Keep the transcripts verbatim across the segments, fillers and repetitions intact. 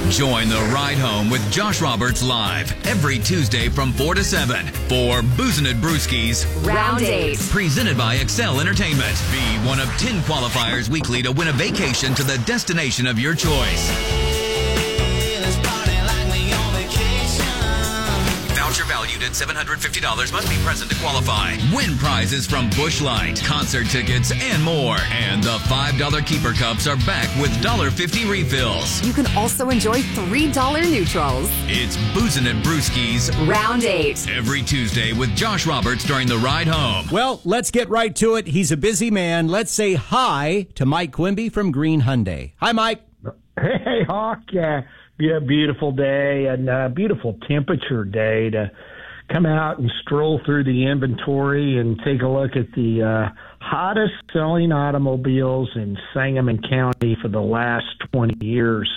Join the ride home with Josh Roberts live every Tuesday from four to seven for Boozin' and Brewskis Round eight. Presented by Excel Entertainment. Be one of ten qualifiers weekly to win a vacation to the destination of your choice. Voucher valued at seven hundred fifty dollars must be present to qualify. Win prizes from Busch Light, concert tickets, and more. And the five dollar Keeper Cups are back with one dollar fifty refills. You can also enjoy three dollar neutrals. It's Boozin' and Brewskis Round eight. every Tuesday with Josh Roberts during the ride home. Well, let's get right to it. He's a busy man. Let's say hi to Mike Quimby from Green Hyundai. Hi, Mike. Hey, Hawk. Yeah, be a beautiful day and a beautiful temperature day to come out and stroll through the inventory and take a look at the uh, hottest selling automobiles in Sangamon County for the last twenty years.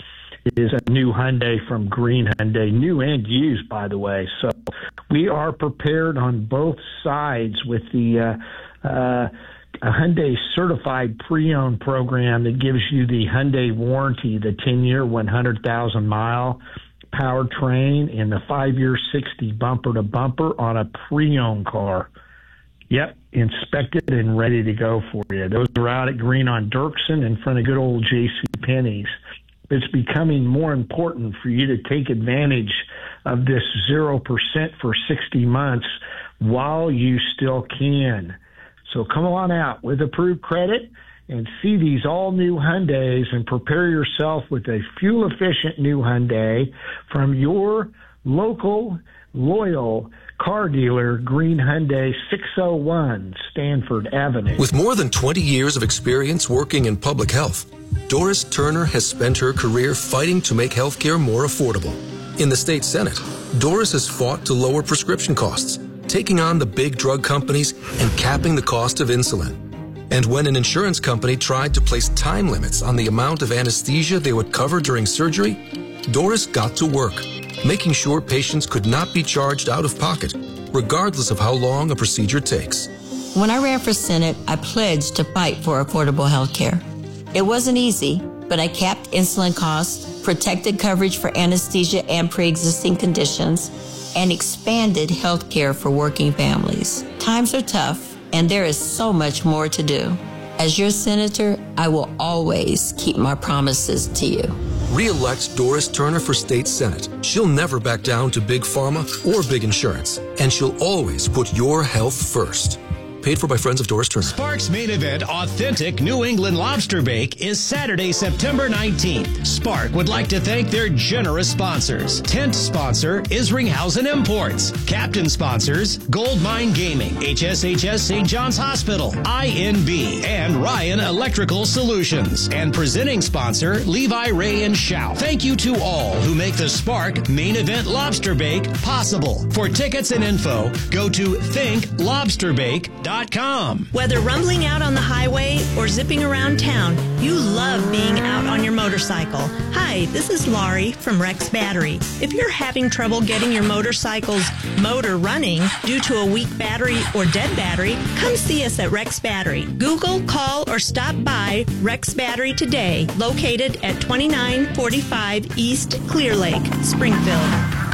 It is a new Hyundai from Green Hyundai, new and used, by the way. So we are prepared on both sides with the uh, uh, a Hyundai certified pre-owned program that gives you the Hyundai warranty, the ten-year, one hundred thousand mile powertrain, and the five-year, sixty bumper-to-bumper on a pre-owned car. Yep, inspected and ready to go for you. Those are out at Green on Dirksen in front of good old J C Penney's. It's becoming more important for you to take advantage of this zero percent for sixty months while you still can. So come on out with approved credit and see these all-new Hyundais and prepare yourself with a fuel-efficient new Hyundai from your local, loyal car dealer, Green Hyundai, six oh one Stanford Avenue. With more than twenty years of experience working in public health, Doris Turner has spent her career fighting to make healthcare more affordable. In the state Senate, Doris has fought to lower prescription costs, taking on the big drug companies and capping the cost of insulin. And when an insurance company tried to place time limits on the amount of anesthesia they would cover during surgery, Doris got to work, making sure patients could not be charged out of pocket, regardless of how long a procedure takes. When I ran for Senate, I pledged to fight for affordable health care. It wasn't easy, but I capped insulin costs, protected coverage for anesthesia and pre-existing conditions, and expanded health care for working families. Times are tough, and there is so much more to do. As your senator, I will always keep my promises to you. Re-elect Doris Turner for state senate. She'll never back down to big pharma or big insurance, and she'll always put your health first. Paid for by friends of Doris Turner. Spark's main event, Authentic New England Lobster Bake, is Saturday, September nineteenth. Spark would like to thank their generous sponsors. Tent sponsor, Isringhausen Imports. Captain sponsors, Gold Mine Gaming, H S H S Saint John's Hospital, I N B, and Ryan Electrical Solutions. And presenting sponsor, Levi Ray and Shout. Thank you to all who make the Spark main event Lobster Bake possible. For tickets and info, go to think lobster bake dot com. Whether rumbling out on the highway or zipping around town, you love being out on your motorcycle. Hi, this is Laurie from Rex Battery. If you're having trouble getting your motorcycle's motor running due to a weak battery or dead battery, come see us at Rex Battery. Google, call, or stop by Rex Battery today, located at twenty-nine forty-five East Clear Lake, Springfield.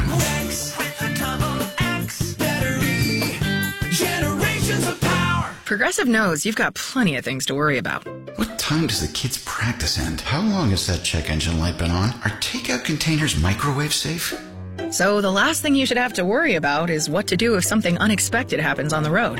Rex with a double X battery. Generations of power. Progressive knows you've got plenty of things to worry about. What time does the kids' practice end? How long has that check engine light been on? Are takeout containers microwave safe? So the last thing you should have to worry about is what to do if something unexpected happens on the road.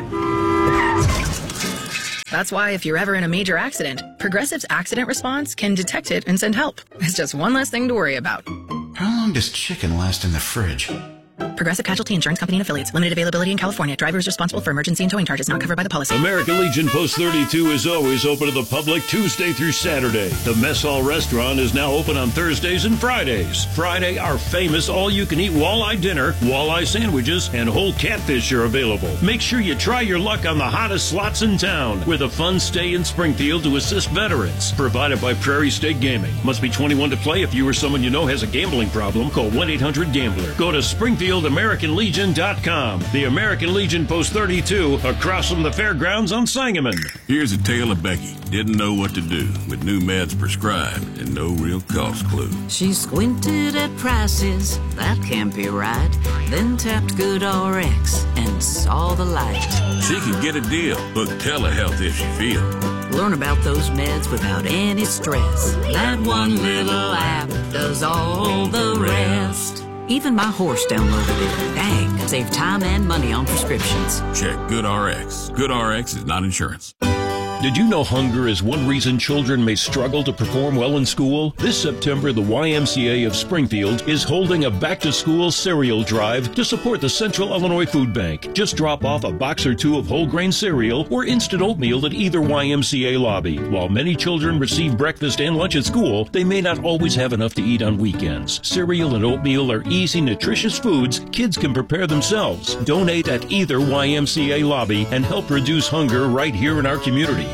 That's why if you're ever in a major accident, Progressive's accident response can detect it and send help. It's just one less thing to worry about. How long does chicken last in the fridge? Progressive Casualty Insurance Company and Affiliates. Limited availability in California. Driver is responsible for emergency and towing charges not covered by the policy. American Legion Post thirty-two is always open to the public Tuesday through Saturday. The Mess Hall Restaurant is now open on Thursdays and Fridays. Friday, our famous all-you-can-eat walleye dinner, walleye sandwiches, and whole catfish are available. Make sure you try your luck on the hottest slots in town with a fun stay in Springfield to assist veterans. Provided by Prairie State Gaming. Must be twenty-one to play. If you or someone you know has a gambling problem, call one eight hundred gambler. Go to Springfield Springfield American Legion dot com. The American Legion Post thirty-two across from the fairgrounds on Sangamon. Here's a tale of Becky. Didn't know what to do with new meds prescribed and no real cost clue. She squinted at prices, that can't be right. Then tapped GoodRx and saw the light. She can get a deal. Book telehealth if she feels. Learn about those meds without any stress. That one little app does all the rest. Even my horse downloaded it. Dang, save time and money on prescriptions. Check GoodRx. GoodRx is not insurance. Did you know hunger is one reason children may struggle to perform well in school? This September, the Y M C A of Springfield is holding a back-to-school cereal drive to support the Central Illinois Food Bank. Just drop off a box or two of whole grain cereal or instant oatmeal at either Y M C A lobby. While many children receive breakfast and lunch at school, they may not always have enough to eat on weekends. Cereal and oatmeal are easy, nutritious foods kids can prepare themselves. Donate at either Y M C A lobby and help reduce hunger right here in our community.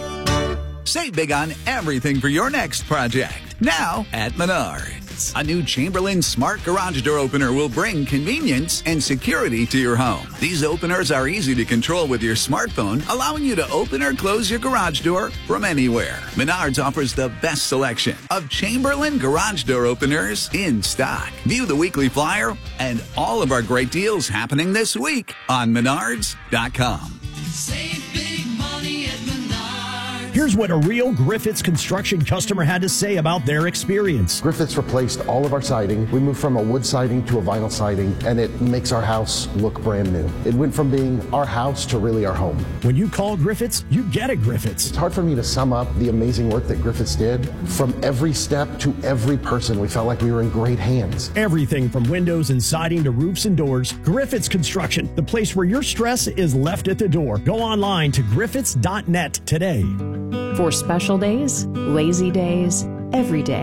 Save big on everything for your next project. Now at Menards. A new Chamberlain Smart Garage Door Opener will bring convenience and security to your home. These openers are easy to control with your smartphone, allowing you to open or close your garage door from anywhere. Menards offers the best selection of Chamberlain Garage Door Openers in stock. View the weekly flyer and all of our great deals happening this week on Menards dot com. Save big money at Menards. Here's what a real Griffiths Construction customer had to say about their experience. Griffiths replaced all of our siding. We moved from a wood siding to a vinyl siding, and it makes our house look brand new. It went from being our house to really our home. When you call Griffiths, you get a Griffiths. It's hard for me to sum up the amazing work that Griffiths did. From every step to every person, we felt like we were in great hands. Everything from windows and siding to roofs and doors. Griffiths Construction, the place where your stress is left at the door. Go online to griffiths dot net today. For special days, lazy days, every day.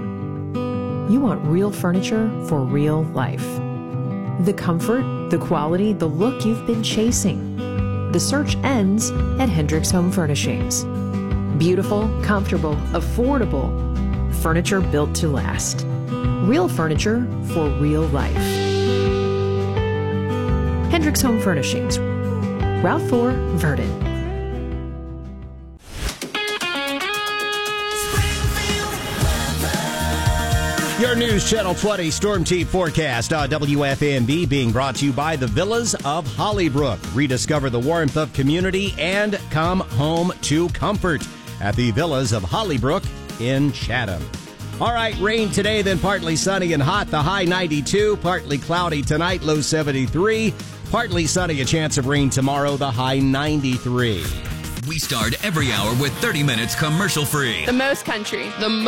You want real furniture for real life. The comfort, the quality, the look you've been chasing. The search ends at Hendricks Home Furnishings. Beautiful, comfortable, affordable. Furniture built to last. Real furniture for real life. Hendricks Home Furnishings. Route four, Verdon. Your News Channel twenty Storm Team forecast on W F M B being brought to you by the Villas of Hollybrook. Rediscover the warmth of community and come home to comfort at the Villas of Hollybrook in Chatham. All right, rain today, then partly sunny and hot. The high ninety-two, partly cloudy tonight, low seventy-three. Partly sunny, a chance of rain tomorrow, the high ninety-three. We start every hour with thirty minutes commercial free. The most country. The most